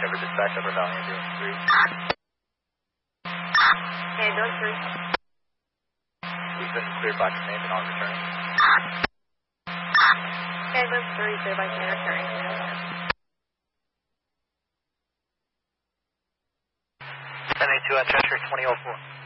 over dispatch over Valley Ambulance 3. Okay, Ambulance 3. We've been cleared by command and on return. Okay, Ambulance 3, cleared by command returning. 782 at Cheshire 2004.